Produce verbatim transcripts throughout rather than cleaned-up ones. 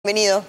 Bienvenido.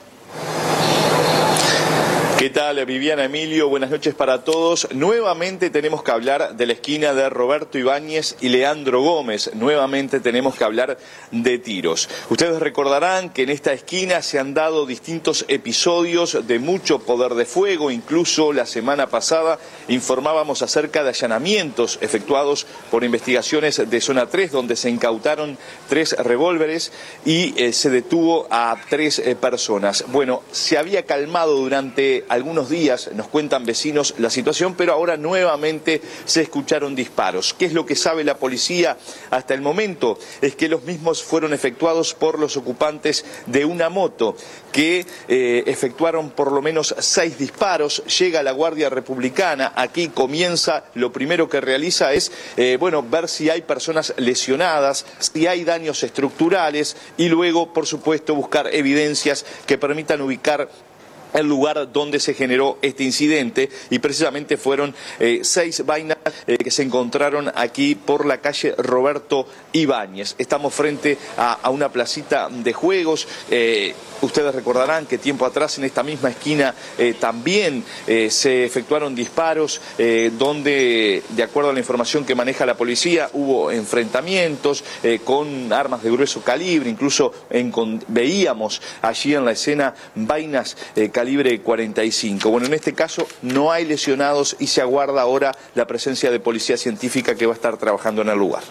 ¿Qué tal, Viviana, Emilio? Buenas noches para todos. Nuevamente tenemos que hablar de la esquina de Roberto Ibáñez y Leandro Gómez. Nuevamente tenemos que hablar de tiros. Ustedes recordarán que en esta esquina se han dado distintos episodios de mucho poder de fuego. Incluso la semana pasada informábamos acerca de allanamientos efectuados por investigaciones de Zona tres, donde se incautaron tres revólveres y eh, se detuvo a tres eh, personas. Bueno, se había calmado durante algunos días, nos cuentan vecinos, la situación, pero ahora nuevamente se escucharon disparos. ¿Qué es lo que sabe la policía hasta el momento? Es que los mismos fueron efectuados por los ocupantes de una moto que eh, efectuaron por lo menos seis disparos. Llega la Guardia Republicana, aquí comienza, lo primero que realiza es eh, bueno, ver si hay personas lesionadas, si hay daños estructurales y luego, por supuesto, buscar evidencias que permitan ubicar el lugar donde se generó este incidente, y precisamente fueron eh, seis vainas eh, que se encontraron aquí por la calle Roberto Ibáñez. Estamos frente a, a una placita de juegos. Eh, ustedes recordarán que tiempo atrás en esta misma esquina eh, también eh, se efectuaron disparos eh, donde, de acuerdo a la información que maneja la policía, hubo enfrentamientos eh, con armas de grueso calibre. Incluso en, con, veíamos allí en la escena vainas eh, calibre cuarenta y cinco. Bueno, en este caso no hay lesionados y se aguarda ahora la presencia de policía científica que va a estar trabajando en el lugar.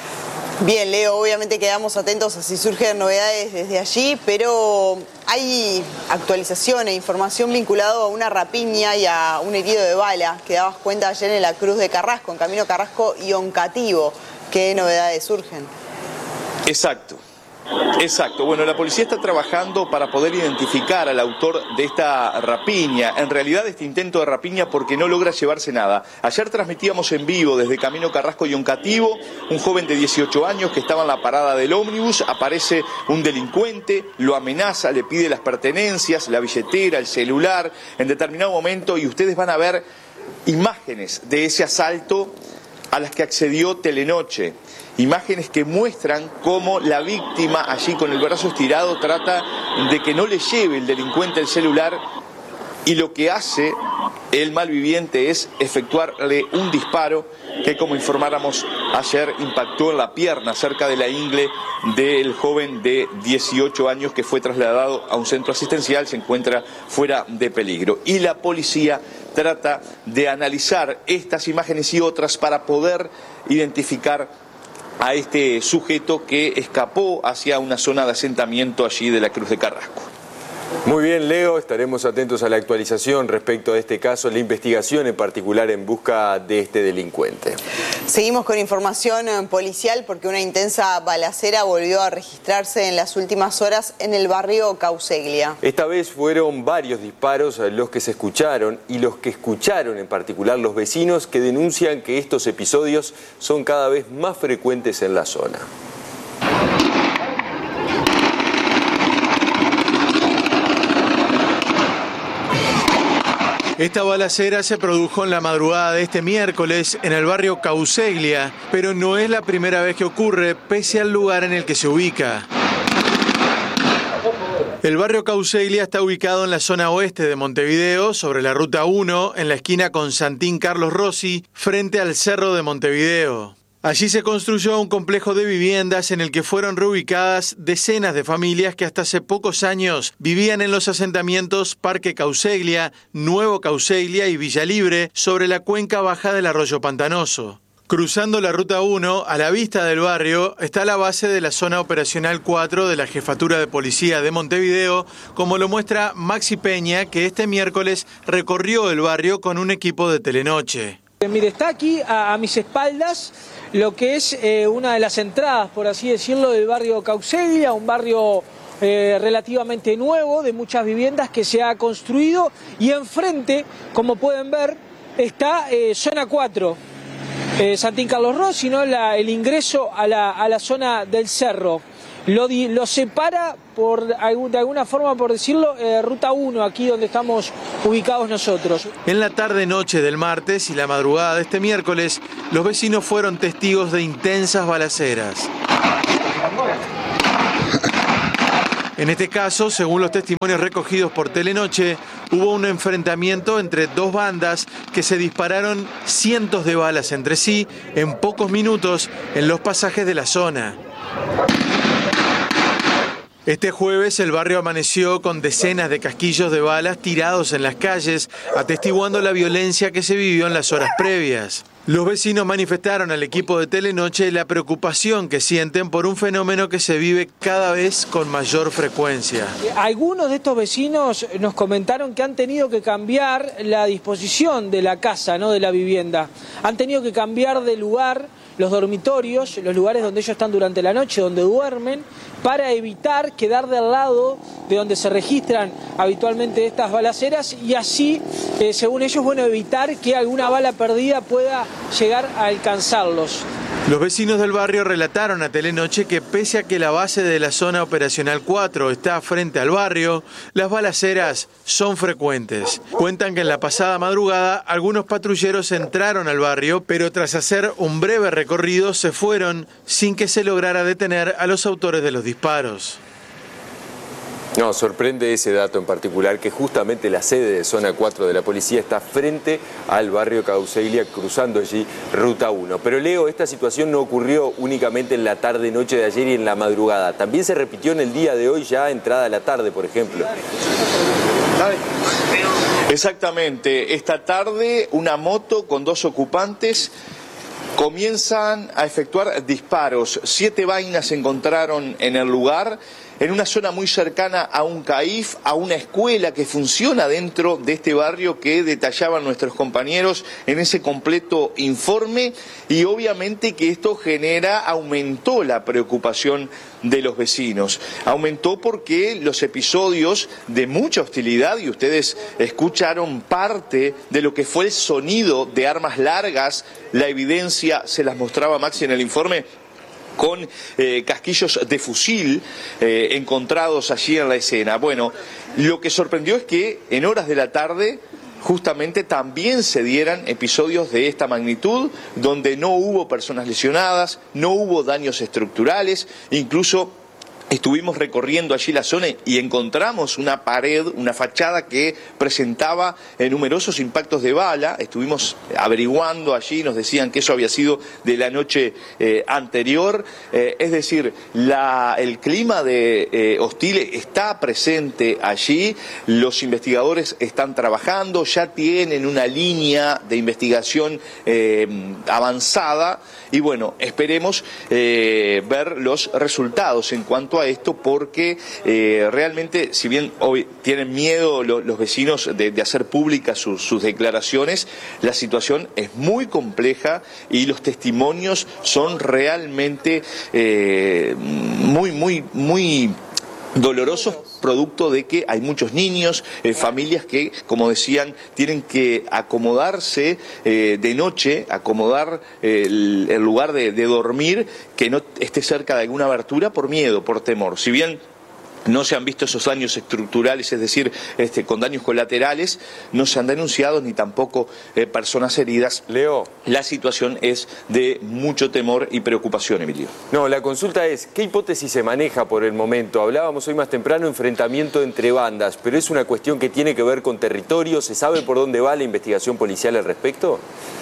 Bien, Leo, obviamente quedamos atentos a si surgen novedades desde allí, pero hay actualización e información vinculada a una rapiña y a un herido de bala que dabas cuenta ayer en la Cruz de Carrasco, en Camino Carrasco y Oncativo. ¿Qué novedades surgen? Exacto. Exacto. Bueno, la policía está trabajando para poder identificar al autor de esta rapiña. En realidad, este intento de rapiña, porque no logra llevarse nada. Ayer transmitíamos en vivo desde Camino Carrasco y Oncativo, un joven de dieciocho años que estaba en la parada del ómnibus. Aparece un delincuente, lo amenaza, le pide las pertenencias, la billetera, el celular, en determinado momento, y ustedes van a ver imágenes de ese asalto a las que accedió Telenoche. Imágenes que muestran cómo la víctima, allí con el brazo estirado, trata de que no le lleve el delincuente el celular, y lo que hace el malviviente es efectuarle un disparo que, como informáramos ayer, impactó en la pierna cerca de la ingle del joven de dieciocho años que fue trasladado a un centro asistencial. Se encuentra fuera de peligro. Y la policía trata de analizar estas imágenes y otras para poder identificar a este sujeto que escapó hacia una zona de asentamiento allí de la Cruz de Carrasco. Muy bien, Leo, estaremos atentos a la actualización respecto a este caso, la investigación en particular en busca de este delincuente. Seguimos con información policial porque una intensa balacera volvió a registrarse en las últimas horas en el barrio Causeglia. Esta vez fueron varios disparos los que se escucharon y los que escucharon en particular los vecinos, que denuncian que estos episodios son cada vez más frecuentes en la zona. Esta balacera se produjo en la madrugada de este miércoles en el barrio Causeglia, pero no es la primera vez que ocurre, pese al lugar en el que se ubica. El barrio Causeglia está ubicado en la zona oeste de Montevideo, sobre la ruta uno, en la esquina con Santín Carlos Rossi, frente al Cerro de Montevideo. Allí se construyó un complejo de viviendas en el que fueron reubicadas decenas de familias que hasta hace pocos años vivían en los asentamientos Parque Causeglia, Nuevo Causeglia y Villa Libre, sobre la cuenca baja del arroyo Pantanoso. Cruzando la ruta uno, a la vista del barrio, está la base de la zona operacional cuatro de la Jefatura de Policía de Montevideo, como lo muestra Maxi Peña, que este miércoles recorrió el barrio con un equipo de Telenoche. Mire, está aquí a, a mis espaldas lo que es eh, una de las entradas, por así decirlo, del barrio Causeglia, un barrio eh, relativamente nuevo, de muchas viviendas que se ha construido, y enfrente, como pueden ver, está eh, zona cuatro, eh, Santín Carlos Rossi, ¿no? La, el ingreso a la, a la zona del cerro. Lo, lo separa, por, de alguna forma, por decirlo, eh, ruta uno, aquí donde estamos ubicados nosotros. En la tarde-noche del martes y la madrugada de este miércoles, los vecinos fueron testigos de intensas balaceras. En este caso, según los testimonios recogidos por Telenoche, hubo un enfrentamiento entre dos bandas que se dispararon cientos de balas entre sí en pocos minutos en los pasajes de la zona. Este jueves el barrio amaneció con decenas de casquillos de balas tirados en las calles, atestiguando la violencia que se vivió en las horas previas. Los vecinos manifestaron al equipo de Telenoche la preocupación que sienten por un fenómeno que se vive cada vez con mayor frecuencia. Algunos de estos vecinos nos comentaron que han tenido que cambiar la disposición de la casa, ¿no?, de la vivienda. Han tenido que cambiar de lugar los dormitorios, los lugares donde ellos están durante la noche, donde duermen, para evitar quedar del lado de donde se registran habitualmente estas balaceras y así, eh, según ellos, bueno, evitar que alguna bala perdida pueda llegar a alcanzarlos. Los vecinos del barrio relataron a Telenoche que pese a que la base de la zona operacional cuatro está frente al barrio, las balaceras son frecuentes. Cuentan que en la pasada madrugada algunos patrulleros entraron al barrio, pero tras hacer un breve recorrido se fueron sin que se lograra detener a los autores de los disparos. No, sorprende ese dato en particular, que justamente la sede de Zona cuatro de la policía está frente al barrio Cauceglia, cruzando allí Ruta uno. Pero Leo, esta situación no ocurrió únicamente en la tarde-noche de ayer y en la madrugada. También se repitió en el día de hoy, ya entrada a la tarde, por ejemplo. Exactamente. Esta tarde una moto con dos ocupantes comienzan a efectuar disparos. Siete vainas se encontraron en el lugar, en una zona muy cercana a un CAIF, a una escuela que funciona dentro de este barrio que detallaban nuestros compañeros en ese completo informe, y obviamente que esto genera, aumentó la preocupación de los vecinos. Aumentó porque los episodios de mucha hostilidad, y ustedes escucharon parte de lo que fue el sonido de armas largas, la evidencia se las mostraba Maxi en el informe, con eh, casquillos de fusil eh, encontrados allí en la escena. Bueno, lo que sorprendió es que en horas de la tarde justamente también se dieran episodios de esta magnitud, donde no hubo personas lesionadas, no hubo daños estructurales, incluso estuvimos recorriendo allí la zona y encontramos una pared, una fachada que presentaba eh, numerosos impactos de bala. Estuvimos averiguando allí, nos decían que eso había sido de la noche eh, anterior. Eh, es decir, la, el clima de eh, hostil está presente allí. Los investigadores están trabajando, ya tienen una línea de investigación eh, avanzada y bueno, esperemos eh, ver los resultados en cuanto a esto, porque eh, realmente, si bien hoy tienen miedo los, los vecinos de, de hacer públicas sus, sus declaraciones, la situación es muy compleja y los testimonios son realmente eh, muy, muy, muy dolorosos, producto de que hay muchos niños, eh, familias que, como decían, tienen que acomodarse eh, de noche, acomodar eh, el, el lugar de, de dormir, que no esté cerca de alguna abertura por miedo, por temor. Si bien no se han visto esos daños estructurales, es decir, este, con daños colaterales, no se han denunciado ni tampoco eh, personas heridas. Leo, la situación es de mucho temor y preocupación, Emilio. No, la consulta es, ¿qué hipótesis se maneja por el momento? Hablábamos hoy más temprano, enfrentamiento entre bandas, pero es una cuestión que tiene que ver con territorio. ¿Se sabe por dónde va la investigación policial al respecto?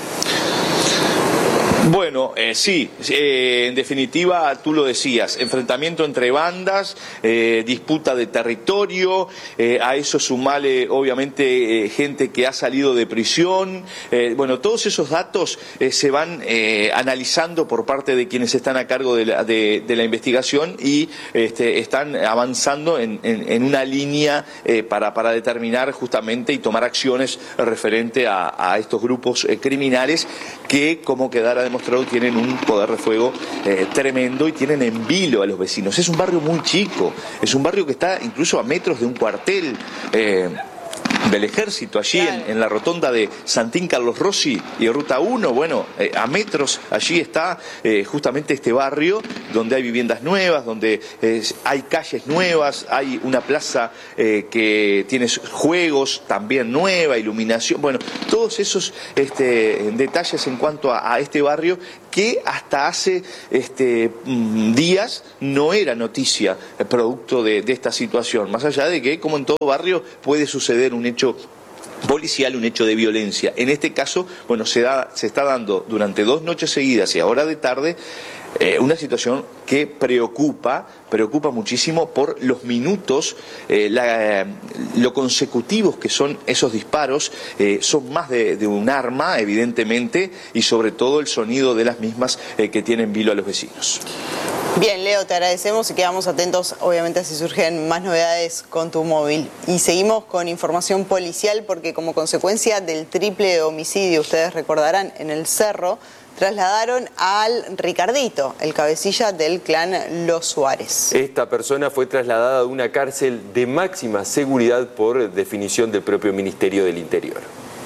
Bueno, eh, sí, eh, en definitiva, tú lo decías, enfrentamiento entre bandas, eh, disputa de territorio, eh, a eso sumale obviamente eh, gente que ha salido de prisión, eh, bueno, todos esos datos eh, se van eh, analizando por parte de quienes están a cargo de la, de, de la investigación y este, están avanzando en, en, en una línea eh, para, para determinar justamente y tomar acciones referente a, a estos grupos eh, criminales que, como quedara demostrado, tienen un poder de fuego eh, tremendo y tienen en vilo a los vecinos. Es un barrio muy chico, es un barrio que está incluso a metros de un cuartel. Eh, del ejército, allí claro. en, en la rotonda de Santín Carlos Rossi y Ruta uno, bueno, eh, a metros allí está eh, justamente este barrio donde hay viviendas nuevas, donde eh, hay calles nuevas, hay una plaza eh, que tiene juegos también nueva, iluminación, bueno, todos esos este, detalles en cuanto a, a este barrio que hasta hace este, días no era noticia eh, producto de, de esta situación, más allá de que, como en todo barrio, puede suceder un hecho policial, un hecho de violencia. En este caso, bueno, se, da, se está dando durante dos noches seguidas y ahora de tarde eh, una situación que preocupa, preocupa muchísimo por los minutos, eh, la, eh, lo consecutivos que son esos disparos, eh, son más de, de un arma, evidentemente, y sobre todo el sonido de las mismas eh, que tienen vilo a los vecinos. Bien, Leo, te agradecemos y quedamos atentos, obviamente, si surgen más novedades con tu móvil. Y seguimos con información policial porque como consecuencia del triple homicidio, ustedes recordarán, en el Cerro, trasladaron al Ricardito, el cabecilla del clan Los Suárez. Esta persona fue trasladada a una cárcel de máxima seguridad por definición del propio Ministerio del Interior.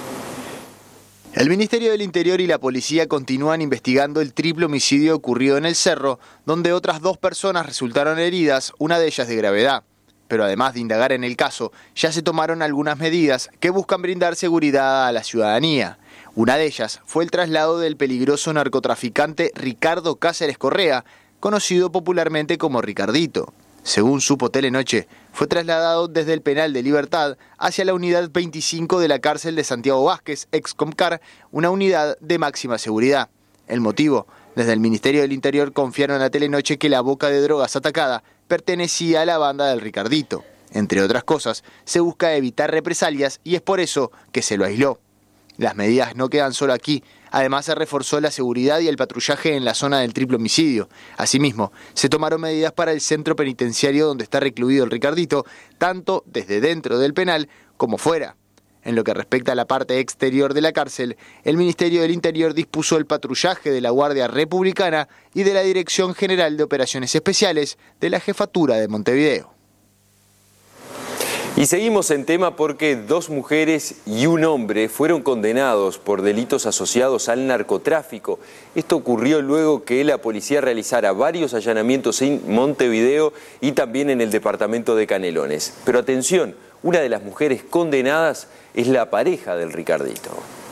El Ministerio del Interior y la policía continúan investigando el triple homicidio ocurrido en el Cerro, donde otras dos personas resultaron heridas, una de ellas de gravedad. Pero además de indagar en el caso, ya se tomaron algunas medidas que buscan brindar seguridad a la ciudadanía. Una de ellas fue el traslado del peligroso narcotraficante Ricardo Cáceres Correa, conocido popularmente como Ricardito. Según supo Telenoche, fue trasladado desde el penal de Libertad hacia la unidad veinticinco de la cárcel de Santiago Vázquez, ex Comcar, una unidad de máxima seguridad. El motivo, desde el Ministerio del Interior confiaron a Telenoche que la boca de drogas atacada pertenecía a la banda del Ricardito. Entre otras cosas, se busca evitar represalias y es por eso que se lo aisló. Las medidas no quedan solo aquí. Además, se reforzó la seguridad y el patrullaje en la zona del triple homicidio. Asimismo, se tomaron medidas para el centro penitenciario donde está recluido el Ricardito, tanto desde dentro del penal como fuera. En lo que respecta a la parte exterior de la cárcel, el Ministerio del Interior dispuso el patrullaje de la Guardia Republicana y de la Dirección General de Operaciones Especiales de la Jefatura de Montevideo. Y seguimos en tema porque dos mujeres y un hombre fueron condenados por delitos asociados al narcotráfico. Esto ocurrió luego que la policía realizara varios allanamientos en Montevideo y también en el departamento de Canelones. Pero atención, una de las mujeres condenadas es la pareja del Ricardito.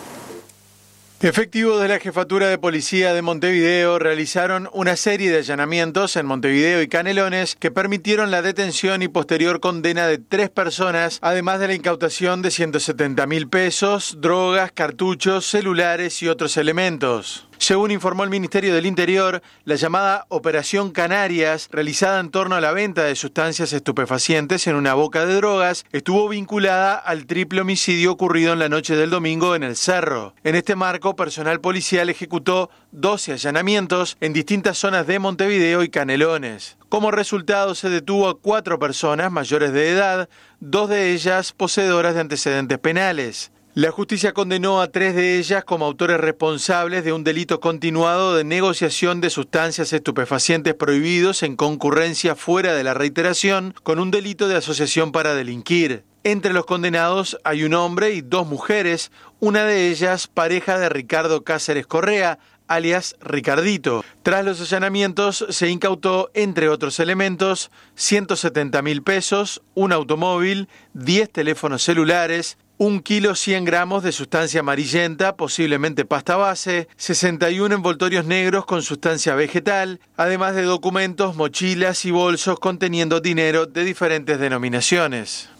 Efectivos de la Jefatura de Policía de Montevideo realizaron una serie de allanamientos en Montevideo y Canelones que permitieron la detención y posterior condena de tres personas, además de la incautación de ciento setenta mil pesos, drogas, cartuchos, celulares y otros elementos. Según informó el Ministerio del Interior, la llamada Operación Canarias, realizada en torno a la venta de sustancias estupefacientes en una boca de drogas, estuvo vinculada al triple homicidio ocurrido en la noche del domingo en el Cerro. En este marco, personal policial ejecutó doce allanamientos en distintas zonas de Montevideo y Canelones. Como resultado, se detuvo a cuatro personas mayores de edad, dos de ellas poseedoras de antecedentes penales. La justicia condenó a tres de ellas como autores responsables de un delito continuado de negociación de sustancias estupefacientes prohibidos en concurrencia fuera de la reiteración con un delito de asociación para delinquir. Entre los condenados hay un hombre y dos mujeres, una de ellas pareja de Ricardo Cáceres Correa, alias Ricardito. Tras los allanamientos se incautó, entre otros elementos, ciento setenta mil pesos, un automóvil, diez teléfonos celulares, un kilo cien gramos de sustancia amarillenta, posiblemente pasta base, sesenta y uno envoltorios negros con sustancia vegetal, además de documentos, mochilas y bolsos conteniendo dinero de diferentes denominaciones.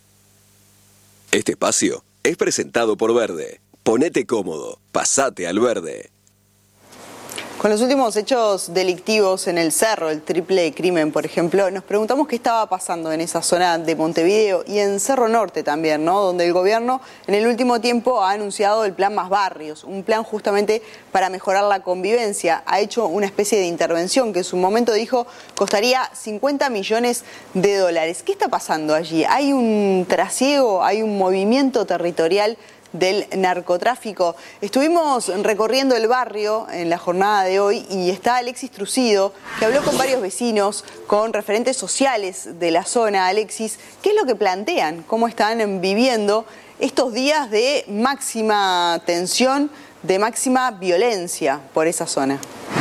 Este espacio es presentado por Verde. Ponete cómodo, pasate al Verde. Con los últimos hechos delictivos en el Cerro, el triple crimen, por ejemplo, nos preguntamos qué estaba pasando en esa zona de Montevideo y en Cerro Norte también, ¿no? Donde el gobierno en el último tiempo ha anunciado el plan Más Barrios, un plan justamente para mejorar la convivencia. Ha hecho una especie de intervención que en su momento dijo costaría cincuenta millones de dólares. ¿Qué está pasando allí? ¿Hay un trasiego, hay un movimiento territorial del narcotráfico. Estuvimos recorriendo el barrio en la jornada de hoy y está Alexis Trucido, que habló con varios vecinos, con referentes sociales de la zona. Alexis, ¿qué es lo que plantean? ¿Cómo están viviendo estos días de máxima tensión, de máxima violencia por esa zona?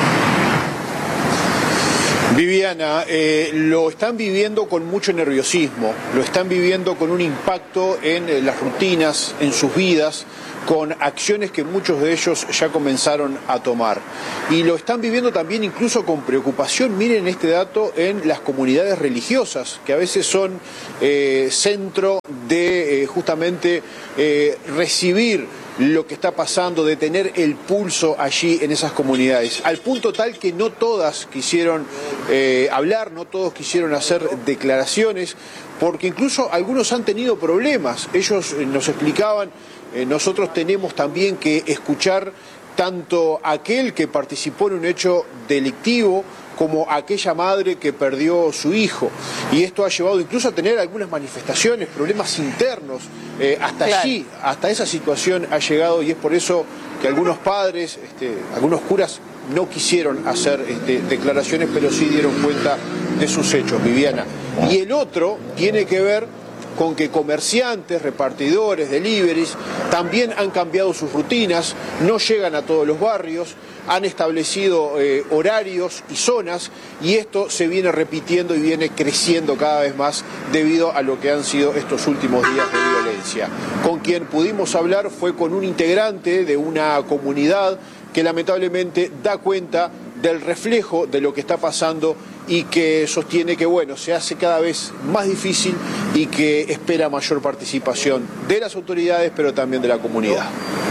Viviana, eh, lo están viviendo con mucho nerviosismo, lo están viviendo con un impacto en eh, las rutinas, en sus vidas, con acciones que muchos de ellos ya comenzaron a tomar. Y lo están viviendo también incluso con preocupación, miren este dato, en las comunidades religiosas, que a veces son eh, centro de eh, justamente eh, recibir lo que está pasando, de tener el pulso allí en esas comunidades, al punto tal que no todas quisieron eh, hablar, no todos quisieron hacer declaraciones, porque incluso algunos han tenido problemas. Ellos eh, nos explicaban, eh, nosotros tenemos también que escuchar tanto a aquel que participó en un hecho delictivo como aquella madre que perdió su hijo, y esto ha llevado incluso a tener algunas manifestaciones, problemas internos, eh, hasta claro. allí, hasta esa situación ha llegado, y es por eso que algunos padres, este, algunos curas no quisieron hacer este, declaraciones, pero sí dieron cuenta de sus hechos, Viviana. Y el otro tiene que ver con que comerciantes, repartidores, deliveries, también han cambiado sus rutinas, no llegan a todos los barrios, han establecido eh, horarios y zonas, y esto se viene repitiendo y viene creciendo cada vez más debido a lo que han sido estos últimos días de violencia. Con quien pudimos hablar fue con un integrante de una comunidad que lamentablemente da cuenta del reflejo de lo que está pasando y que sostiene que, bueno, se hace cada vez más difícil y que espera mayor participación de las autoridades, pero también de la comunidad.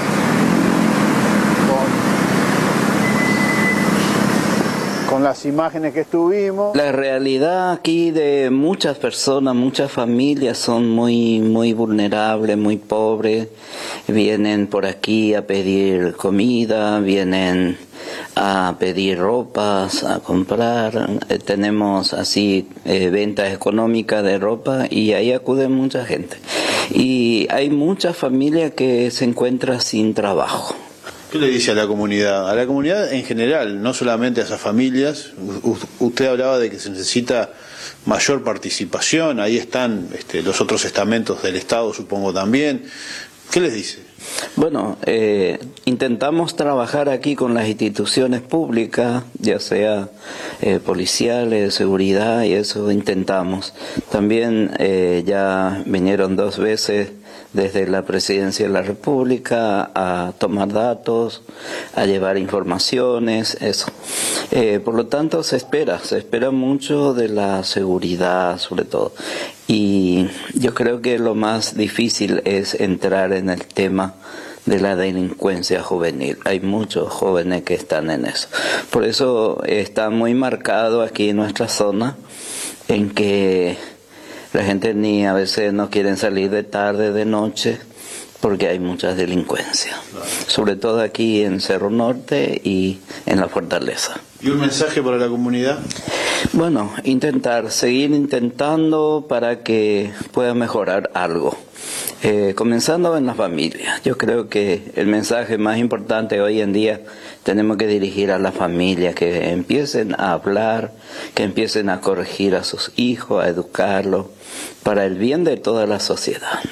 Con las imágenes que estuvimos. La realidad aquí de muchas personas, muchas familias son muy, muy vulnerables, muy pobres. Vienen por aquí a pedir comida, vienen a pedir ropas, a comprar. Eh, tenemos así eh, ventas económicas de ropa y ahí acude mucha gente. Y hay muchas familias que se encuentran sin trabajo. ¿Qué le dice a la comunidad? A la comunidad en general, no solamente a esas familias. U- usted hablaba de que se necesita mayor participación, ahí están este, los otros estamentos del Estado, supongo también. ¿Qué les dice? Bueno, eh, intentamos trabajar aquí con las instituciones públicas, ya sea eh, policiales, seguridad, y eso intentamos. También eh, ya vinieron dos veces desde la Presidencia de la República a tomar datos, a llevar informaciones, eso. Eh, por lo tanto, se espera, se espera mucho de la seguridad, sobre todo. Y yo creo que lo más difícil es entrar en el tema de la delincuencia juvenil. Hay muchos jóvenes que están en eso. Por eso está muy marcado aquí en nuestra zona, en que la gente ni a veces no quieren salir de tarde, de noche, porque hay mucha delincuencia. Sobre todo aquí en Cerro Norte y en la Fortaleza. ¿Y un mensaje para la comunidad? Bueno, intentar, seguir intentando para que pueda mejorar algo. Eh, comenzando en la familia. Yo creo que el mensaje más importante hoy en día tenemos que dirigir a la familia, que empiecen a hablar, que empiecen a corregir a sus hijos, a educarlos, para el bien de toda la sociedad.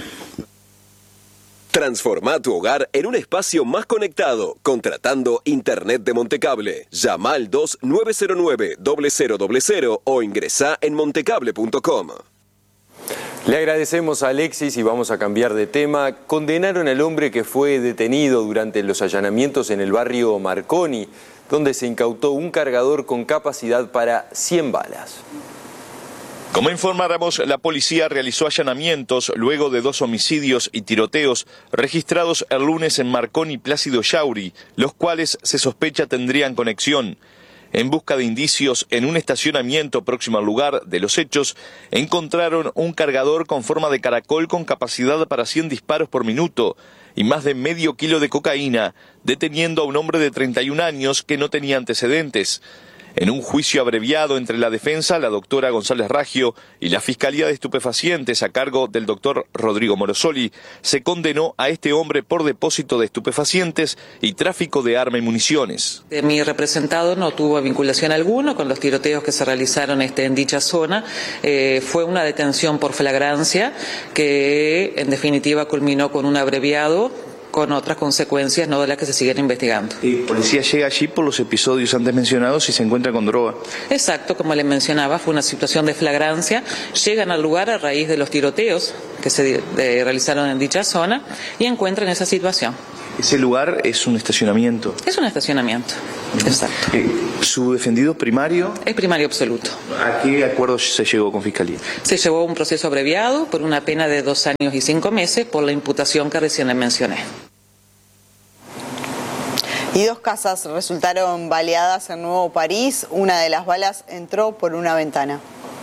Transforma tu hogar en un espacio más conectado, contratando Internet de Montecable. Llama al dos nueve cero nueve, cero cero cero cero o ingresa en montecable punto com. Le agradecemos a Alexis y vamos a cambiar de tema. Condenaron al hombre que fue detenido durante los allanamientos en el barrio Marconi, donde se incautó un cargador con capacidad para cien balas. Como informáramos, la policía realizó allanamientos luego de dos homicidios y tiroteos registrados el lunes en Marconi y Plácido Yauri, los cuales se sospecha tendrían conexión. En busca de indicios en un estacionamiento próximo al lugar de los hechos, encontraron un cargador con forma de caracol con capacidad para cien disparos por minuto y más de medio kilo de cocaína, deteniendo a un hombre de treinta y un años que no tenía antecedentes. En un juicio abreviado entre la defensa, la doctora González Raggio, y la Fiscalía de Estupefacientes a cargo del doctor Rodrigo Morosoli, se condenó a este hombre por depósito de estupefacientes y tráfico de arma y municiones. Mi representado no tuvo vinculación alguna con los tiroteos que se realizaron este, en dicha zona. Eh, fue una detención por flagrancia que en definitiva culminó con un abreviado, con otras consecuencias no de las que se siguen investigando. ¿Y la policía llega allí por los episodios antes mencionados y se encuentra con droga? Exacto, como les mencionaba, fue una situación de flagrancia. Llegan al lugar a raíz de los tiroteos que se de, realizaron en dicha zona y encuentran esa situación. ¿Ese lugar es un estacionamiento? Es un estacionamiento, exacto. Eh, ¿Su defendido primario? Es primario absoluto. ¿A qué acuerdo se llegó con Fiscalía? Se llevó un proceso abreviado por una pena de dos años y cinco meses por la imputación que recién les mencioné. Y dos casas resultaron baleadas en Nuevo París. Una de las balas entró por una ventana.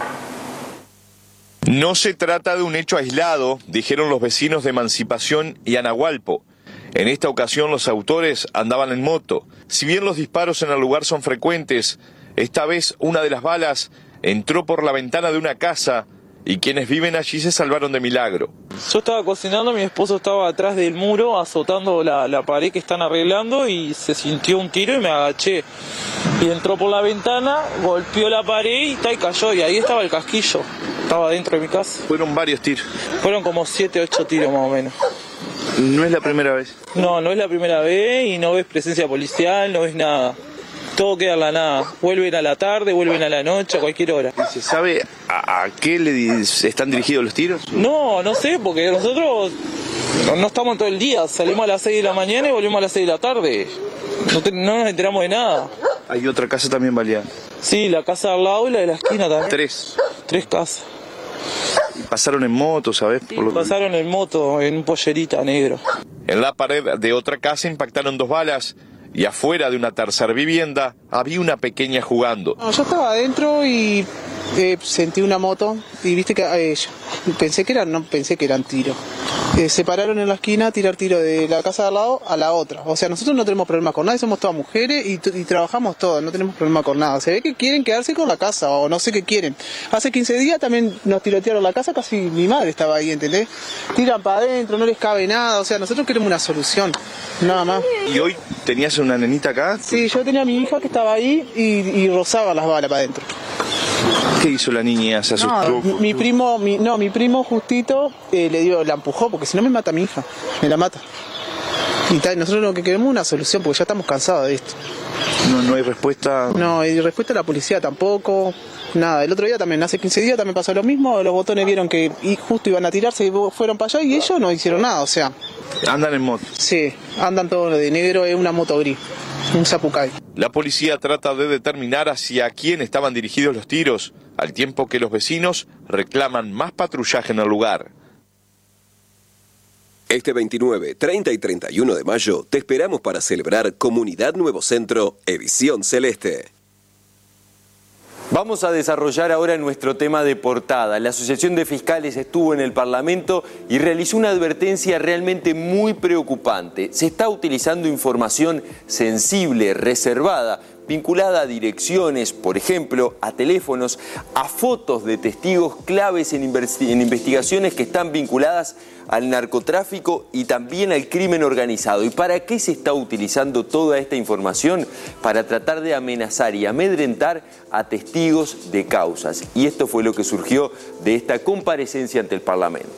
No se trata de un hecho aislado, dijeron los vecinos de Emancipación y Anahualpo. En esta ocasión los autores andaban en moto. Si bien los disparos en el lugar son frecuentes, esta vez una de las balas entró por la ventana de una casa y quienes viven allí se salvaron de milagro. Yo estaba cocinando, mi esposo estaba atrás del muro azotando la, la pared que están arreglando y se sintió un tiro y me agaché. Y entró por la ventana, golpeó la pared y, y cayó, y ahí estaba el casquillo. Estaba dentro de mi casa. Fueron varios tiros. Fueron como siete, ocho tiros más o menos. ¿No es la primera vez? No, no es la primera vez y no ves presencia policial, no ves nada. Todo queda en la nada. Vuelven a la tarde, vuelven a la noche, a cualquier hora. ¿Se sabe a, a qué le están dirigidos los tiros? No, no sé, porque nosotros no, no estamos todo el día. Salimos a las seis de la mañana y volvemos a las seis de la tarde. No, te, no nos enteramos de nada. ¿Hay otra casa también baleada? Sí, la casa de al lado y la de la esquina también. Tres. Tres casas. ¿Y pasaron en moto, sabes? Sí, Por lo pasaron que... en moto, en un pollerita negro. En la pared de otra casa impactaron dos balas y afuera de una tercera vivienda había una pequeña jugando. No, yo estaba adentro y eh, sentí una moto y viste que eh, pensé que eran, no pensé que eran tiros. Eh, se pararon en la esquina a tirar tiro de la casa de al lado a la otra. O sea, nosotros no tenemos problemas con nadie, somos todas mujeres y, y trabajamos todas, no tenemos problema con nada. Se ve que quieren quedarse con la casa o no sé qué quieren. Hace quince días también nos tirotearon la casa, casi mi madre estaba ahí, ¿entendés? Tiran para adentro, no les cabe nada, o sea, nosotros queremos una solución, nada más. ¿Y hoy tenías una nenita acá? Sí, yo tenía a mi hija que estaba ahí y, y rozaba las balas para adentro. ¿Qué hizo la niña? ¿Se asustó? No, mi primo, mi, no, mi primo justito eh, le dio, la empujó, porque si no me mata a mi hija, me la mata. Y tal, nosotros lo que queremos es una solución, porque ya estamos cansados de esto. No, no hay respuesta. No, hay respuesta a la policía tampoco. Nada, el otro día también, hace quince días también pasó lo mismo, los botones vieron que justo iban a tirarse y fueron para allá y ellos no hicieron nada, o sea. ¿Andan en moto? Sí, andan todos de negro, es una moto gris. Un zapucay. La policía trata de determinar hacia quién estaban dirigidos los tiros, al tiempo que los vecinos reclaman más patrullaje en el lugar. Este veintinueve, treinta y treinta y uno de mayo te esperamos para celebrar Comunidad Nuevo Centro, edición celeste. Vamos a desarrollar ahora nuestro tema de portada. La Asociación de Fiscales estuvo en el Parlamento y realizó una advertencia realmente muy preocupante. Se está utilizando información sensible, reservada, vinculada a direcciones, por ejemplo, a teléfonos, a fotos de testigos claves en, en investigaciones que están vinculadas al narcotráfico y también al crimen organizado. ¿Y para qué se está utilizando toda esta información? Para tratar de amenazar y amedrentar a testigos de causas. Y esto fue lo que surgió de esta comparecencia ante el Parlamento.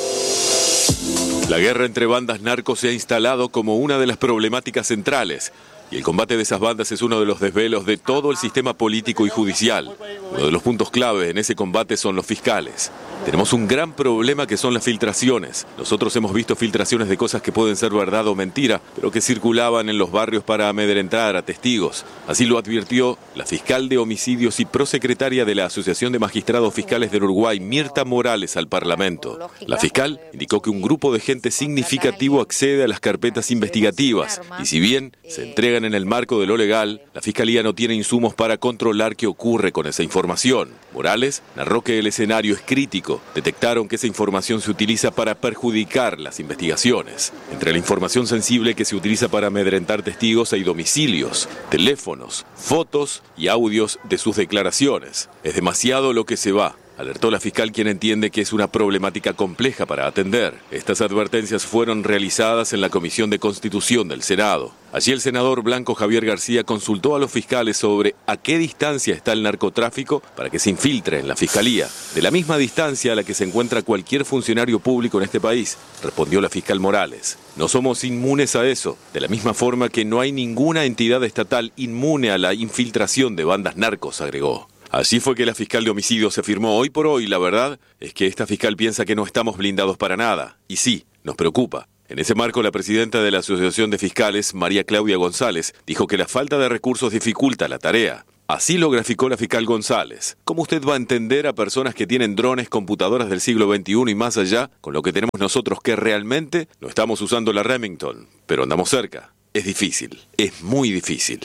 La guerra entre bandas narcos se ha instalado como una de las problemáticas centrales. Y el combate de esas bandas es uno de los desvelos de todo el sistema político y judicial. Uno de los puntos clave en ese combate son los fiscales. Tenemos un gran problema que son las filtraciones. Nosotros hemos visto filtraciones de cosas que pueden ser verdad o mentira, pero que circulaban en los barrios para amedrentar a testigos. Así lo advirtió la fiscal de homicidios y prosecretaria de la Asociación de Magistrados Fiscales del Uruguay, Mirta Morales, al Parlamento. La fiscal indicó que un grupo de gente significativo accede a las carpetas investigativas y si bien se entregan decían en el marco de lo legal, la Fiscalía no tiene insumos para controlar qué ocurre con esa información. Morales narró que el escenario es crítico. Detectaron que esa información se utiliza para perjudicar las investigaciones. Entre la información sensible que se utiliza para amedrentar testigos hay domicilios, teléfonos, fotos y audios de sus declaraciones. Es demasiado lo que se va, alertó la fiscal, quien entiende que es una problemática compleja para atender. Estas advertencias fueron realizadas en la Comisión de Constitución del Senado. Allí el senador Blanco Javier García consultó a los fiscales sobre a qué distancia está el narcotráfico para que se infiltre en la Fiscalía. De la misma distancia a la que se encuentra cualquier funcionario público en este país, respondió la fiscal Morales. No somos inmunes a eso, de la misma forma que no hay ninguna entidad estatal inmune a la infiltración de bandas narcos, agregó. Así fue que la fiscal de homicidios se firmó. Hoy por hoy, la verdad es que esta fiscal piensa que no estamos blindados para nada. Y sí, nos preocupa. En ese marco, la presidenta de la Asociación de Fiscales, María Claudia González, dijo que la falta de recursos dificulta la tarea. Así lo graficó la fiscal González. ¿Cómo usted va a entender a personas que tienen drones, computadoras del siglo veintiuno y más allá, con lo que tenemos nosotros, que realmente no estamos usando la Remington, pero andamos cerca? Es difícil, es muy difícil.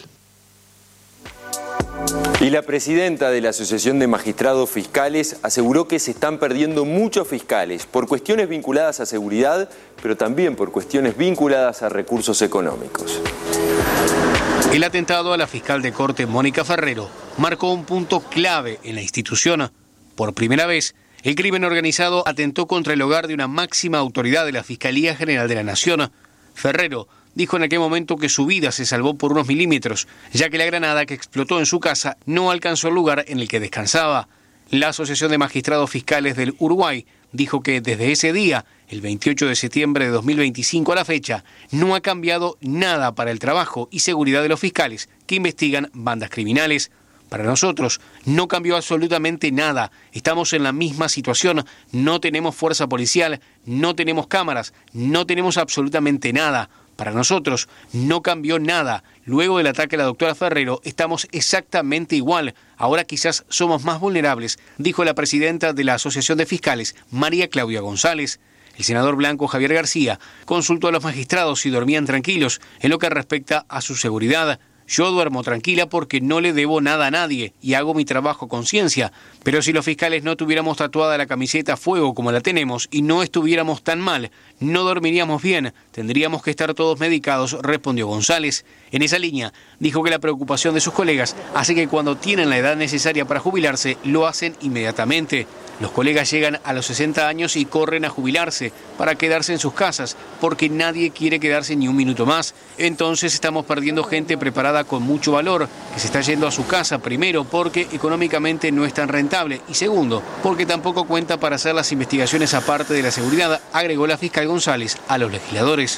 Y la presidenta de la Asociación de Magistrados Fiscales aseguró que se están perdiendo muchos fiscales por cuestiones vinculadas a seguridad, pero también por cuestiones vinculadas a recursos económicos. El atentado a la fiscal de corte Mónica Ferrero marcó un punto clave en la institución. Por primera vez, el crimen organizado atentó contra el hogar de una máxima autoridad de la Fiscalía General de la Nación. Ferrero dijo en aquel momento que su vida se salvó por unos milímetros, ya que la granada que explotó en su casa no alcanzó el lugar en el que descansaba. La Asociación de Magistrados Fiscales del Uruguay dijo que desde ese día, el veintiocho de septiembre de dos mil veinticinco a la fecha, no ha cambiado nada para el trabajo y seguridad de los fiscales que investigan bandas criminales. Para nosotros no cambió absolutamente nada. Estamos en la misma situación. No tenemos fuerza policial, no tenemos cámaras, no tenemos absolutamente nada. Para nosotros no cambió nada. Luego del ataque a la doctora Ferrero estamos exactamente igual. Ahora quizás somos más vulnerables, dijo la presidenta de la Asociación de Fiscales, María Claudia González. El senador Blanco Javier García consultó a los magistrados si dormían tranquilos en lo que respecta a su seguridad. Yo duermo tranquila porque no le debo nada a nadie y hago mi trabajo con ciencia, pero si los fiscales no tuviéramos tatuada la camiseta fuego como la tenemos y no estuviéramos tan mal, no dormiríamos bien, tendríamos que estar todos medicados, respondió González. En esa línea, dijo que la preocupación de sus colegas hace que cuando tienen la edad necesaria para jubilarse, lo hacen inmediatamente. Los colegas llegan a los sesenta años y corren a jubilarse para quedarse en sus casas, porque nadie quiere quedarse ni un minuto más. Entonces estamos perdiendo gente preparada con mucho valor, que se está yendo a su casa, primero porque económicamente no es tan rentable y segundo, porque tampoco cuenta para hacer las investigaciones aparte de la seguridad, agregó la fiscal González a los legisladores.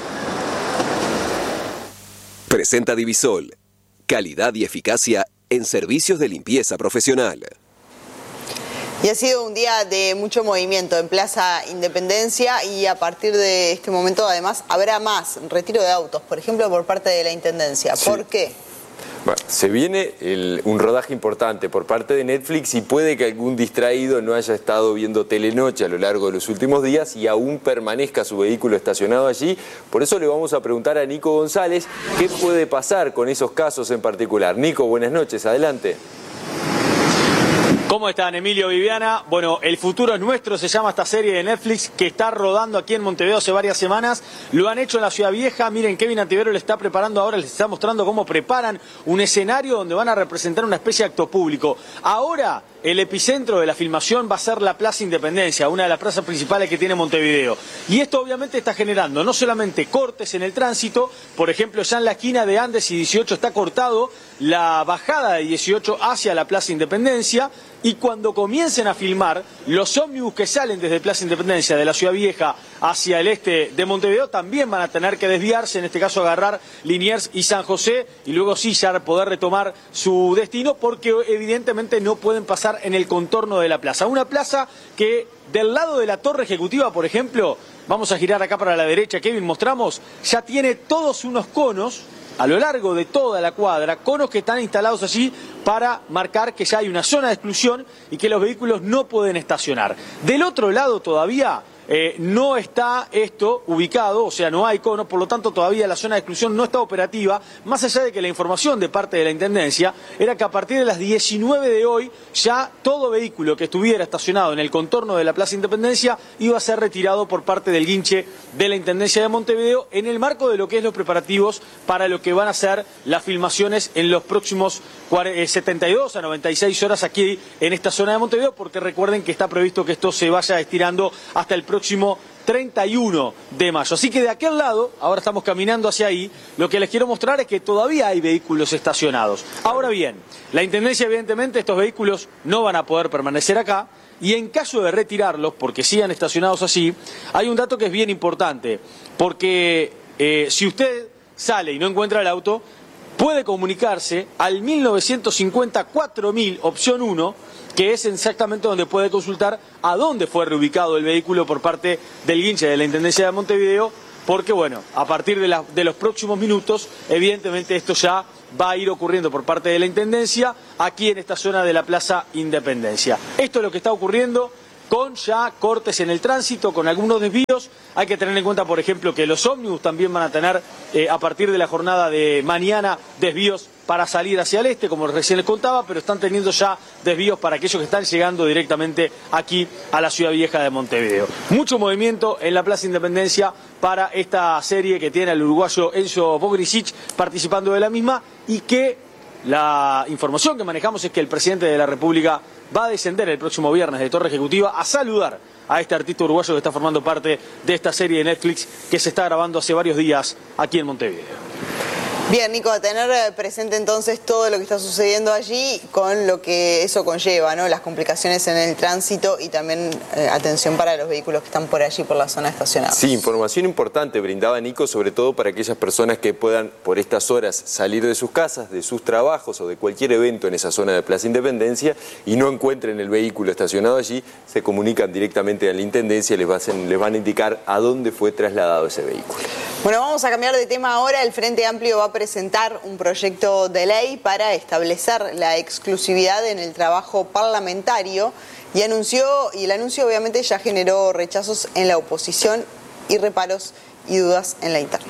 Presenta Divisol, calidad y eficacia en servicios de limpieza profesional. Y ha sido un día de mucho movimiento en Plaza Independencia y a partir de este momento además habrá más retiro de autos, por ejemplo por parte de la Intendencia. Sí. ¿Por qué? Bueno, se viene el, un rodaje importante por parte de Netflix y puede que algún distraído no haya estado viendo Telenoche a lo largo de los últimos días y aún permanezca su vehículo estacionado allí. Por eso le vamos a preguntar a Nico González qué puede pasar con esos casos en particular. Nico, buenas noches, adelante. ¿Cómo están, Emilio, Viviana? Bueno, El futuro es nuestro, se llama esta serie de Netflix que está rodando aquí en Montevideo hace varias semanas. Lo han hecho en la Ciudad Vieja. Miren, Kevin Antivero le está preparando ahora, les está mostrando cómo preparan un escenario donde van a representar una especie de acto público. Ahora, el epicentro de la filmación va a ser la Plaza Independencia, una de las plazas principales que tiene Montevideo. Y esto obviamente está generando no solamente cortes en el tránsito, por ejemplo, ya en la esquina de Andes y dieciocho está cortado la bajada de dieciocho hacia la Plaza Independencia, y cuando comiencen a filmar, los ómnibus que salen desde Plaza Independencia, de la Ciudad Vieja hacia el este de Montevideo, también van a tener que desviarse, en este caso agarrar Liniers y San José, y luego sí ya poder retomar su destino, porque evidentemente no pueden pasar en el contorno de la plaza. Una plaza que del lado de la Torre Ejecutiva, por ejemplo, vamos a girar acá para la derecha, Kevin, mostramos, ya tiene todos unos conos a lo largo de toda la cuadra, conos que están instalados allí para marcar que ya hay una zona de exclusión y que los vehículos no pueden estacionar. Del otro lado todavía, eh, no está esto ubicado, o sea, no hay cono, por lo tanto todavía la zona de exclusión no está operativa, más allá de que la información de parte de la Intendencia era que a partir de las diecinueve de hoy ya todo vehículo que estuviera estacionado en el contorno de la Plaza Independencia iba a ser retirado por parte del guinche de la Intendencia de Montevideo en el marco de lo que es los preparativos para lo que van a ser las filmaciones en los próximos setenta y dos a noventa y seis horas aquí en esta zona de Montevideo, porque recuerden que está previsto que esto se vaya estirando hasta el próximo treinta y uno de mayo. Así que de aquel lado, ahora estamos caminando hacia ahí, lo que les quiero mostrar es que todavía hay vehículos estacionados. Ahora bien, la Intendencia evidentemente estos vehículos no van a poder permanecer acá y en caso de retirarlos, porque sigan estacionados así, hay un dato que es bien importante, porque eh, si usted sale y no encuentra el auto, puede comunicarse al mil novecientos cincuenta cuatro mil, opción uno, que es exactamente donde puede consultar a dónde fue reubicado el vehículo por parte del guinche de la Intendencia de Montevideo, porque bueno, a partir de, la, de los próximos minutos, evidentemente esto ya va a ir ocurriendo por parte de la Intendencia aquí en esta zona de la Plaza Independencia. Esto es lo que está ocurriendo con ya cortes en el tránsito, con algunos desvíos. Hay que tener en cuenta, por ejemplo, que los ómnibus también van a tener eh, a partir de la jornada de mañana desvíos para salir hacia el este, como recién les contaba, pero están teniendo ya desvíos para aquellos que están llegando directamente aquí a la ciudad vieja de Montevideo. Mucho movimiento en la Plaza Independencia para esta serie que tiene el uruguayo Enzo Bogricic participando de la misma, y que la información que manejamos es que el presidente de la República va a descender el próximo viernes de Torre Ejecutiva a saludar a este artista uruguayo que está formando parte de esta serie de Netflix que se está grabando hace varios días aquí en Montevideo. Bien, Nico, a tener presente entonces todo lo que está sucediendo allí con lo que eso conlleva, ¿no? Las complicaciones en el tránsito y también eh, atención para los vehículos que están por allí, por la zona estacionada. Sí, información importante brindaba Nico, sobre todo para aquellas personas que puedan por estas horas salir de sus casas, de sus trabajos o de cualquier evento en esa zona de Plaza Independencia y no encuentren el vehículo estacionado allí, se comunican directamente a la Intendencia y les, va a, les van a indicar a dónde fue trasladado ese vehículo. Bueno, vamos a cambiar de tema ahora. El Frente Amplio va a presentar un proyecto de ley para establecer la exclusividad en el trabajo parlamentario y anunció, y el anuncio obviamente ya generó rechazos en la oposición y reparos y dudas en la interna.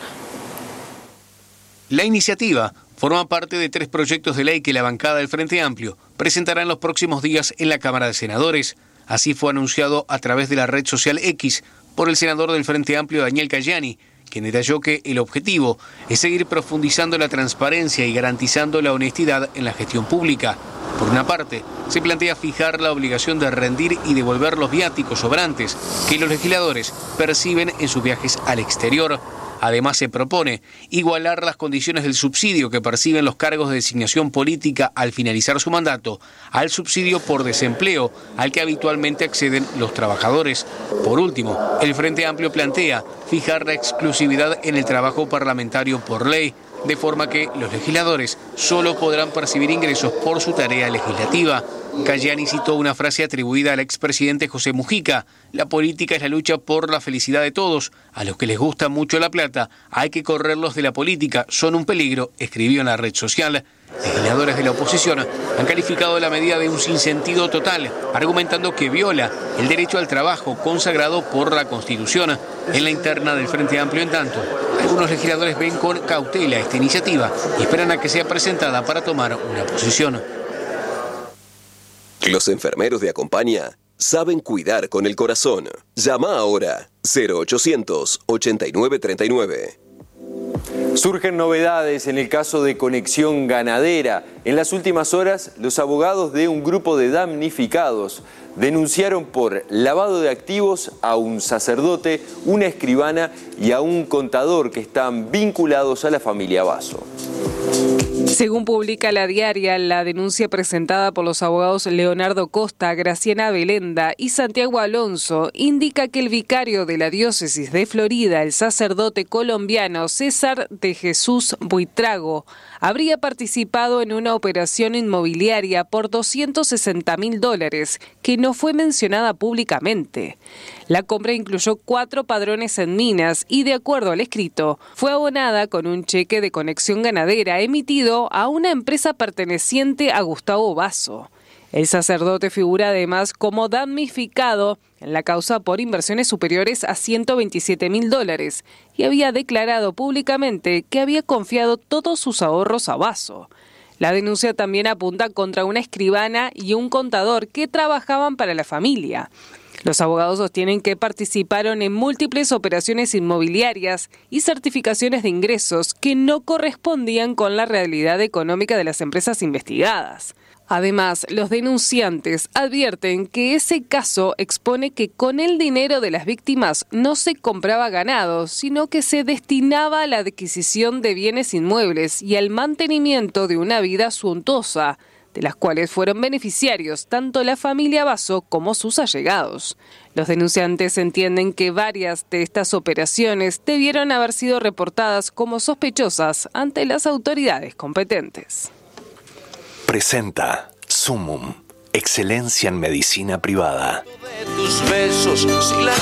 La iniciativa forma parte de tres proyectos de ley que la bancada del Frente Amplio presentará en los próximos días en la Cámara de Senadores. Así fue anunciado a través de la red social X por el senador del Frente Amplio, Daniel Cayani, quien detalló que el objetivo es seguir profundizando la transparencia y garantizando la honestidad en la gestión pública. Por una parte, se plantea fijar la obligación de rendir y devolver los viáticos sobrantes que los legisladores perciben en sus viajes al exterior. Además, se propone igualar las condiciones del subsidio que perciben los cargos de designación política al finalizar su mandato al subsidio por desempleo al que habitualmente acceden los trabajadores. Por último, el Frente Amplio plantea fijar la exclusividad en el trabajo parlamentario por ley, de forma que los legisladores solo podrán percibir ingresos por su tarea legislativa. Cayani citó una frase atribuida al expresidente José Mujica: la política es la lucha por la felicidad de todos. A los que les gusta mucho la plata, hay que correrlos de la política, son un peligro, escribió en la red social. Legisladores de la oposición han calificado la medida de un sinsentido total, argumentando que viola el derecho al trabajo consagrado por la Constitución. En la interna del Frente Amplio, en tanto, algunos legisladores ven con cautela esta iniciativa y esperan a que sea presentada para tomar una posición. Los enfermeros de Acompaña saben cuidar con el corazón. Llama ahora cero ochocientos ochenta y nueve treinta y nueve. Surgen novedades en el caso de Conexión Ganadera. En las últimas horas, los abogados de un grupo de damnificados denunciaron por lavado de activos a un sacerdote, una escribana y a un contador que están vinculados a la familia Basso. Según publica La Diaria, la denuncia presentada por los abogados Leonardo Costa, Graciana Belenda y Santiago Alonso indica que el vicario de la diócesis de Florida, el sacerdote colombiano César de Jesús Buitrago, habría participado en una operación inmobiliaria por doscientos sesenta mil dólares que no fue mencionada públicamente. La compra incluyó cuatro padrones en minas y, de acuerdo al escrito, fue abonada con un cheque de Conexión Ganadera emitido a una empresa perteneciente a Gustavo Basso. El sacerdote figura además como damnificado en la causa por inversiones superiores a ciento veintisiete mil dólares y había declarado públicamente que había confiado todos sus ahorros a Basso. La denuncia también apunta contra una escribana y un contador que trabajaban para la familia. Los abogados sostienen que participaron en múltiples operaciones inmobiliarias y certificaciones de ingresos que no correspondían con la realidad económica de las empresas investigadas. Además, los denunciantes advierten que ese caso expone que con el dinero de las víctimas no se compraba ganado, sino que se destinaba a la adquisición de bienes inmuebles y al mantenimiento de una vida suntuosa, de las cuales fueron beneficiarios tanto la familia Basso como sus allegados. Los denunciantes entienden que varias de estas operaciones debieron haber sido reportadas como sospechosas ante las autoridades competentes. Presenta Sumum, excelencia en medicina privada. De tus besos, si la...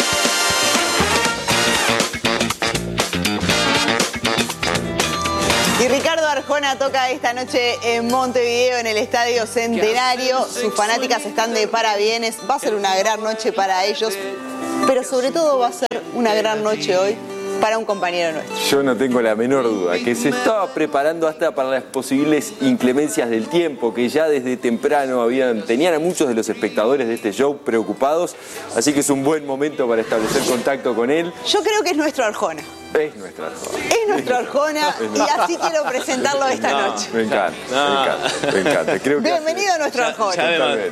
Y Ricardo Arjona toca esta noche en Montevideo, en el Estadio Centenario. Sus fanáticas están de parabienes. Va a ser una gran noche para ellos, pero sobre todo va a ser una gran noche hoy para un compañero nuestro. Yo no tengo la menor duda, que se estaba preparando hasta para las posibles inclemencias del tiempo, que ya desde temprano habían, tenían a muchos de los espectadores de este show preocupados, así que es un buen momento para establecer contacto con él. Yo creo que es nuestro Arjona. Es nuestro Arjona. Es nuestro Arjona y así quiero presentarlo esta no, noche. Me encanta, no. me encanta, me encanta. Creo que Bienvenido a nuestro ya, Arjona.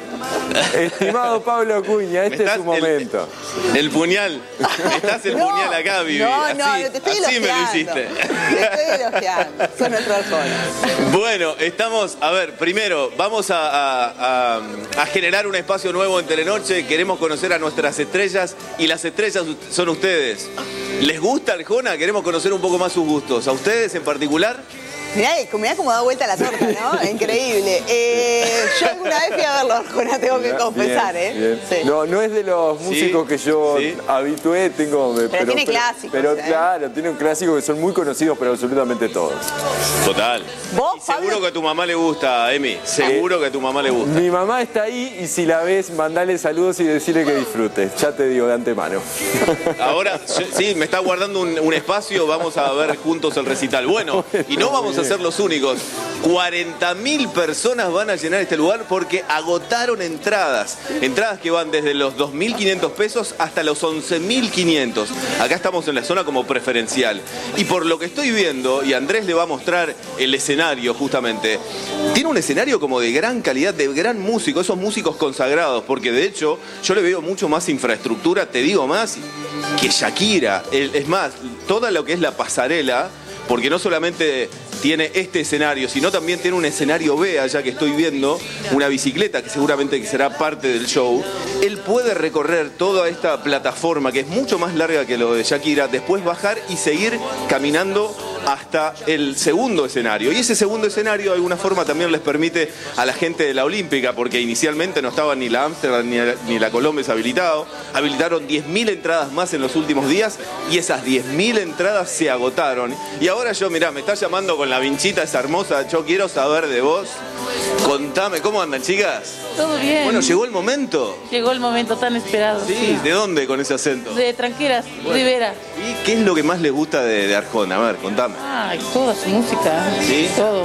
Ya Estimado Pablo Acuña, este es su momento. El, el puñal. Estás el no, puñal acá, Vivi. No, así, no, no te estoy así elogiando. me lo hiciste. Te estoy elogiando. Son nuestro Arjona. Bueno, estamos, a ver, primero, vamos a, a, a, a generar un espacio nuevo en Telenoche. Queremos conocer a nuestras estrellas y las estrellas son ustedes. ¿Les gusta Arjona? Queremos conocer un poco más sus gustos. ¿A ustedes en particular? Mirá, mirá cómo da vuelta la torta, ¿no? Increíble. Eh, yo alguna vez fui a verlo, Arjona, tengo que confesar, bien, ¿eh? Bien. Sí. No, no es de los músicos sí, que yo sí. habitué, tengo... Pero, pero tiene clásicos. Pero ¿eh? claro, tiene un clásico que son muy conocidos por absolutamente todos. Total. ¿Vos, y seguro Pablo? Que a tu mamá le gusta, Emi. Seguro eh, que a tu mamá le gusta. Mi mamá está ahí y si la ves, mandale saludos y decirle que disfrute. Ya te digo de antemano. Ahora, sí, me está guardando un, un espacio, vamos a ver juntos el recital. Bueno, y no vamos a ser los únicos. cuarenta mil personas van a llenar este lugar porque agotaron entradas. Entradas que van desde los dos mil quinientos pesos hasta los once mil quinientos. Acá estamos en la zona como preferencial. Y por lo que estoy viendo, y Andrés le va a mostrar el escenario justamente, tiene un escenario como de gran calidad, de gran músico, esos músicos consagrados, porque de hecho yo le veo mucho más infraestructura, te digo más, que Shakira. Es más, toda lo que es la pasarela, porque no solamente tiene este escenario, sino también tiene un escenario B, allá que estoy viendo, una bicicleta que seguramente que será parte del show. Él puede recorrer toda esta plataforma, que es mucho más larga que lo de Shakira, después bajar y seguir caminando hasta el segundo escenario. Y ese segundo escenario de alguna forma también les permite a la gente de la Olímpica, porque inicialmente no estaba ni la Amsterdam ni la, ni la Colombes habilitado. Habilitaron diez mil entradas más en los últimos días y esas diez mil entradas se agotaron. Y ahora yo, mirá, me está llamando con la vinchita esa hermosa. Yo quiero saber de vos. Contame, ¿cómo andan, chicas? Todo bien. Bueno, llegó el momento. Llegó el momento tan esperado. Sí, sí. ¿De dónde con ese acento? De Tranqueras, bueno. Rivera. ¿Y qué es lo que más les gusta de, de Arjona? A ver, contame. Ay, toda su música. ¿Sí? Todo.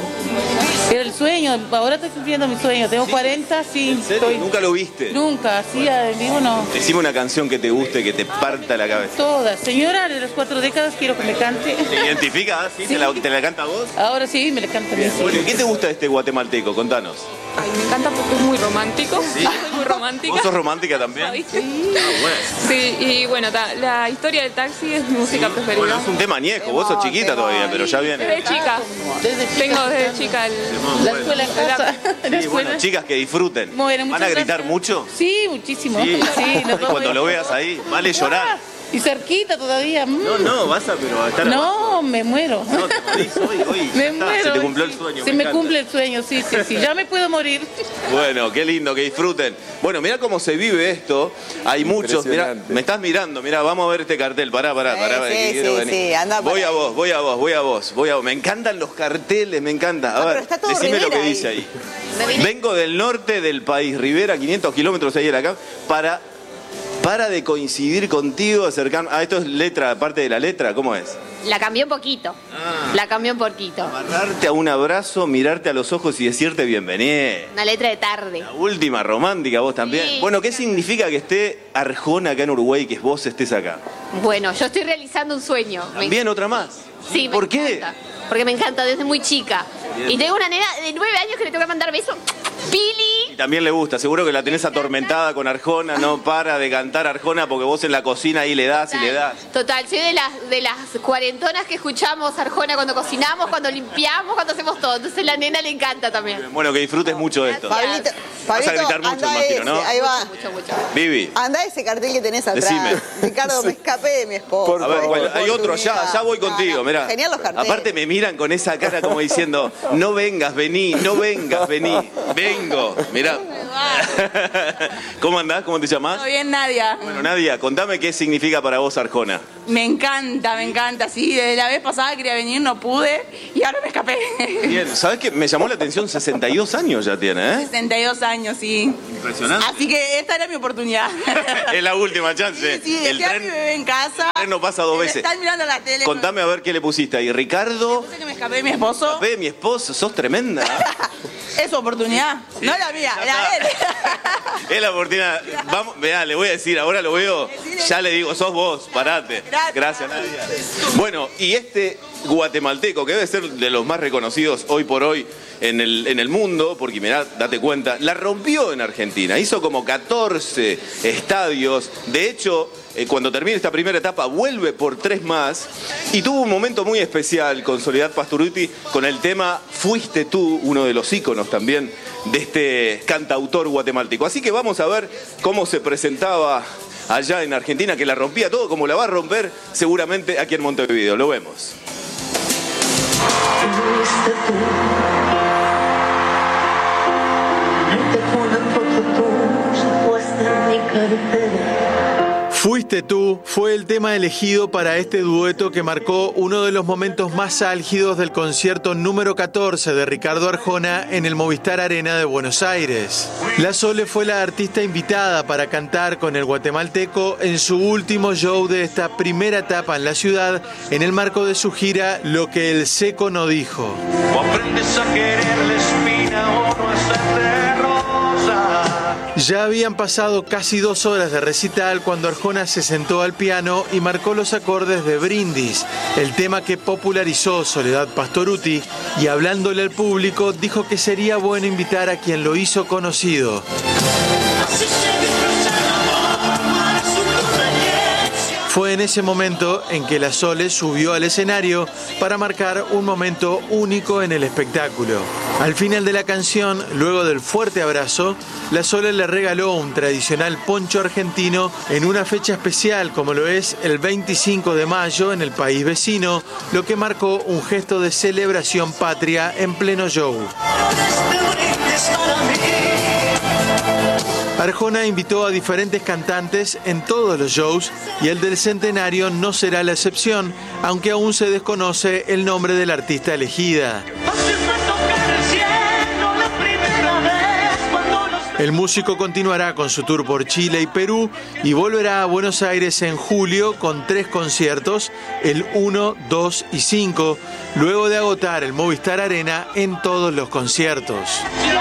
Era el sueño, ahora estoy cumpliendo mi sueño. Tengo ¿Sí? cuarenta, sí. ¿En serio? Estoy... ¿Nunca lo viste? Nunca, así bueno. Digo no. Decime una canción que te guste, que te parta la cabeza. Todas. Señora, de las cuatro décadas quiero que me cante. ¿Te identifica? ¿Sí? ¿Sí? ¿Te, la, ¿Te la canta vos? Ahora sí, me la canta a mí. Bueno, ¿y qué te gusta de este guatemalteco? Contanos. Ay, me encanta porque es muy romántico. ¿Sí? Soy muy romántica. ¿Vos sos romántica también? Sí. Ah, bueno. Sí, y bueno, ta, la historia del taxi es mi música sí. preferida. Bueno, es un tema añejo. Vos sos chiquita todavía, pero ya viene. Desde chica. Desde chica. Tengo desde chica el... La escuela en casa. Sí, bueno, chicas, que disfruten. Bueno, ¿Van a gritar gracias. mucho? Sí, muchísimo. Sí. Sí, Cuando lo veas ahí, vale llorar. Y cerquita todavía. Mm. No, no, vas a, pero a estar No, abajo. me muero. No, te morís hoy, hoy. Me está, muero. Se te cumplió el sueño. Se me me encanta. cumple el sueño, sí, sí, sí. Ya me puedo morir. Bueno, qué lindo, que disfruten. Bueno, mirá cómo se vive esto. Hay muchos, mirá, Impresionante. me estás mirando, mirá, vamos a ver este cartel. Pará, pará, pará. Sí, que sí, quiero sí, venir. sí, anda por voy a ahí. vos, voy a vos, voy a vos, voy a vos. Me encantan los carteles, me encanta. A Ah, ver, pero está todo decime lo que Rivera dice ahí. ahí. Vengo del norte del país, Rivera, quinientos kilómetros ahí de acá, para, para de coincidir contigo, acercarme. Ah, esto es letra, parte de la letra, ¿cómo es? La cambié un poquito. La cambié un poquito. Darte a un abrazo, mirarte a los ojos y decirte bienvenida. Una letra de tarde. Última romántica, vos también. Sí. Bueno, ¿qué significa que esté Arjona acá en Uruguay, que vos estés acá? Bueno, yo estoy realizando un sueño. Me- También otra más. Sí, me ¿Por qué? encanta. Porque me encanta desde muy chica. Bien. Y tengo una nena de nueve años que le tengo que mandar besos. Pili. Y también le gusta, seguro que la tenés atormentada con Arjona, no para de cantar Arjona porque vos en la cocina ahí le das y le das. Total, soy de las, de las cuarentonas que escuchamos Arjona cuando cocinamos, cuando limpiamos, cuando hacemos todo. Entonces a la nena le encanta también. Bueno, que disfrutes mucho de esto. Pablito, Vas a Pablito, gritar mucho, anda imagino, ese, ¿no? ahí va. Mucho, mucho. Vivi. Anda ese cartel que tenés atrás. Decime. Ricardo, me escapé de mi esposo. A ver, bueno, hay otro, ya, Oportunidad. ya voy contigo, No, no, mirá. Genial los carteles. Aparte me miran con esa cara como diciendo, no vengas, vení, no vengas, vení. Vengo, mirá. ¿Cómo andás? ¿Cómo te llamás? Todo bien, Nadia. Bueno, Nadia, contame qué significa para vos Arjona. Me encanta, me encanta. Sí, desde la vez pasada quería venir, no pude y ahora me escapé. Bien, ¿sabés qué? Me llamó la atención, sesenta y dos años ya tiene, ¿eh? sesenta y dos años, sí. Impresionante. Así que esta era mi oportunidad. Es la última chance. Sí, El dejé a mi tren, bebé en casa. el tren no pasa dos veces. Están mirando la tele. Contame a ver qué le pusiste ahí. Ricardo, Sé que me escapé de mi esposo. ve mi esposo, sos tremenda. Es su oportunidad. No la mía, la de él. Es la oportunidad. Vamos, mirá, le voy a decir, ahora lo veo, ya le digo, sos vos, parate. Gracias. Gracias, Nadia. Bueno, y este guatemalteco, que debe ser de los más reconocidos hoy por hoy en el, en el mundo, porque mirá, date cuenta, la rompió en Argentina, hizo como catorce estadios, de hecho, eh, cuando termine esta primera etapa vuelve por tres más y tuvo un momento muy especial con Soledad Pastorutti con el tema Fuiste tú, uno de los íconos también de este cantautor guatemalteco. Así que vamos a ver cómo se presentaba allá en Argentina, que la rompía todo, como la va a romper seguramente aquí en Montevideo. Lo vemos. Fuiste tú. No te ponen fotos puesta en mi cartera. Fuiste tú fue el tema elegido para este dueto que marcó uno de los momentos más álgidos del concierto número catorce de Ricardo Arjona en el Movistar Arena de Buenos Aires. La Sole fue la artista invitada para cantar con el guatemalteco en su último show de esta primera etapa en la ciudad en el marco de su gira Lo que el seco no dijo. O aprendes a querer la espina o no hacerte rosa. Ya habían pasado casi dos horas de recital cuando Arjona se sentó al piano y marcó los acordes de Brindis, el tema que popularizó Soledad Pastorutti, y hablándole al público dijo que sería bueno invitar a quien lo hizo conocido. Fue en ese momento en que la Sole subió al escenario para marcar un momento único en el espectáculo. Al final de la canción, luego del fuerte abrazo, la Sole le regaló un tradicional poncho argentino en una fecha especial como lo es el veinticinco de mayo en el país vecino, lo que marcó un gesto de celebración patria en pleno show. Arjona invitó a diferentes cantantes en todos los shows y el del centenario no será la excepción, aunque aún se desconoce el nombre de la artista elegida. El músico continuará con su tour por Chile y Perú y volverá a Buenos Aires en julio con tres conciertos, el uno, dos y cinco, luego de agotar el Movistar Arena en todos los conciertos.